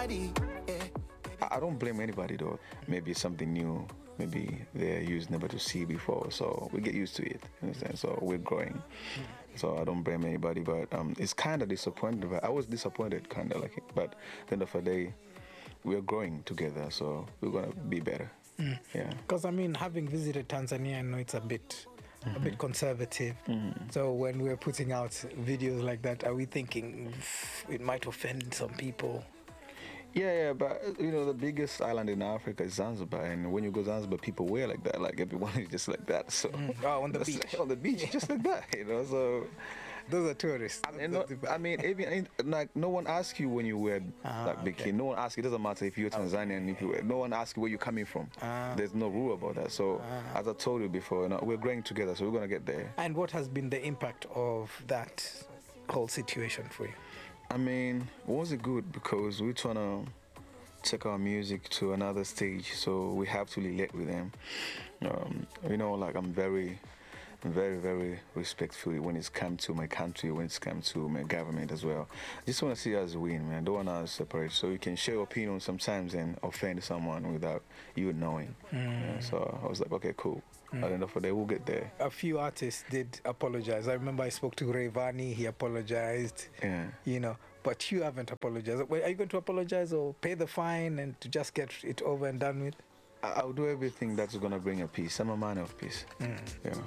body. I don't blame anybody though. Maybe it's something new. Maybe they're used never to see before, so we get used to it. You understand? So we're growing. So I don't blame anybody, but it's kind of disappointed. But I was disappointed, kind of like it. But at the end of the day, we're growing together, so we're gonna be better. Yeah. Because I mean, having visited Tanzania, I know it's a bit conservative. So when we're putting out videos like that, are we thinking it might offend some people? Yeah, but you know, the biggest island in Africa is Zanzibar, and when you go to Zanzibar, people wear like that. Like everyone is just like that. So on the beach. on the beach, just like that. You know, so those are tourists. I mean, even like no one asks you when you wear like bikini. No one asks. It doesn't matter if you're Tanzanian. If you wear, no one asks you where you're coming from. There's no rule about that. So as I told you before, you know, we're growing together, so we're gonna get there. And what has been the impact of that whole situation for you? I mean, was it good because we're trying to take our music to another stage, so we have to relate with them. You know, like I'm very, very respectful when it's come to my country, when it's come to my government as well. Just want to see us win, man. Don't want us separate. So you can share opinion sometimes and offend someone without you knowing. Yeah, so I was like, okay, cool. At the end of the day, we'll get there. A few artists did apologize. I remember I spoke to Rayvanny. He apologized. Yeah. You know, but you haven't apologized. Are you going to apologize or pay the fine and to just get it over and done with? I'll do everything that's gonna bring a peace. I'm a man of peace. You know.